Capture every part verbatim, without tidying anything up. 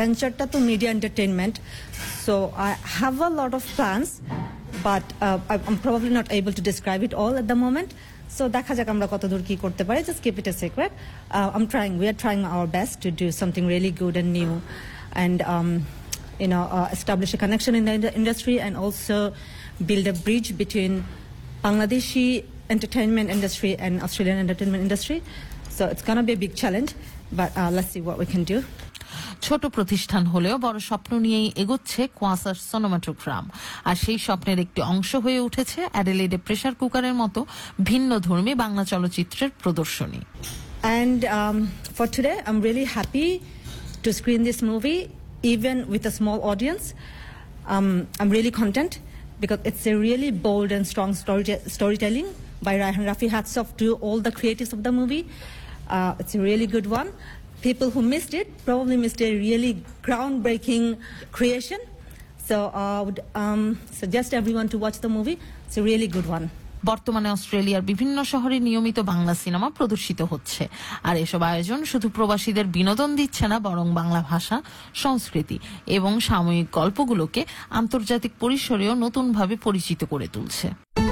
ভেঞ্চারটা তো media entertainment, so I have a lot of plans, but I am probably not able to describe it all at the moment. So দেখা যাক আমরা কতদূর কি করতে পারি। Just keep it a secret. I am trying, we are trying our best to do something really good and new, and um, you know, uh, establish a connection in the ind- industry, and also build a bridge between Bangladeshi entertainment industry and Australian entertainment industry. So it's going to be a big challenge, but uh, let's see what we can do. ছোট প্রতিষ্ঠান হলেও বড় স্বপ্ন নিয়েই এগোচ্ছে কোয়াসার সিনেমাটোগ্রাম, আর সেই স্বপ্নের একটি অংশ হয়ে উঠেছে অ্যাডিলেডে প্রেসার কুকারের মতো ভিন্ন ধর্মী বাংলা চলচ্চিত্রের প্রদর্শনী। And um, for today, I'm really happy to screen this movie, even with a small audience. Um, I'm really content because it's a really bold and strong story storytelling by Raihan Rafi. Hats off to all the creatives of the movie. Uh, it's a really good one. People who missed it probably missed a really groundbreaking creation. So I would um, suggest everyone to watch the movie. It's a really good one. বর্তমানে অস্ট্রেলিয়ার বিভিন্ন শহরে নিয়মিত Bangla cinema প্রদর্শিত হচ্ছে, আর এসব আয়োজন শুধু প্রবাসীদের বিনোদন দিচ্ছে না, বরং বাংলা ভাষা, সংস্কৃতি এবং সাময়িক গল্পগুলোকে আন্তর্জাতিক পরিসরেও নতুনভাবে পরিচিত করে তুলছে।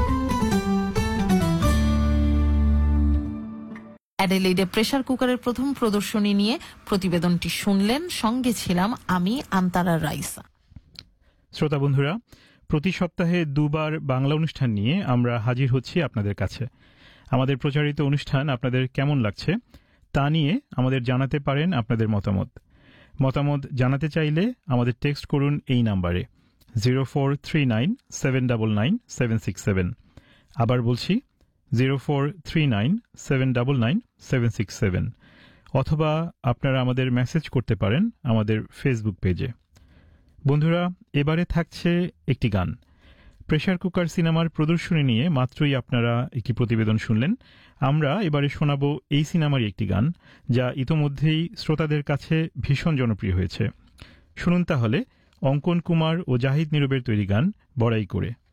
অ্যাডিলেডে প্রেসার কুকারের প্রথম প্রদর্শনী নিয়ে প্রতিবেদনটি শুনলেন, সঙ্গে ছিলাম আমি আন্তারা রাইসা। শ্রোতা বন্ধুরা, প্রতি সপ্তাহে দুবার বাংলা অনুষ্ঠান নিয়ে আমরা হাজির হচ্ছি আপনাদের কাছে। আমাদের প্রচারিত অনুষ্ঠান আপনাদের কেমন লাগছে তা নিয়ে আমাদের জানাতে পারেন আপনাদের মতামত। মতামত জানাতে চাইলে আমাদের টেক্সট করুন এই নাম্বারে zero four three nine seven double nine seven six seven. আবার বলছি zero four three nine seven double nine seven six seven, অথবা আপনারা আমাদের মেসেজ করতে পারেন আমাদের ফেসবুক পেজে। বন্ধুরা, এবারে থাকছে একটি গান। প্রেসার কুকার সিনেমার প্রদর্শনী নিয়ে মাত্রই আপনারা একটি প্রতিবেদন শুনলেন। আমরা এবারে শোনাব এই সিনেমারই একটি গান, যা ইতোমধ্যেই শ্রোতাদের কাছে ভীষণ জনপ্রিয় হয়েছে। শুনুন তাহলে অঙ্কন কুমার ও জাহিদ নীরবের তৈরি গান বড়াই করে।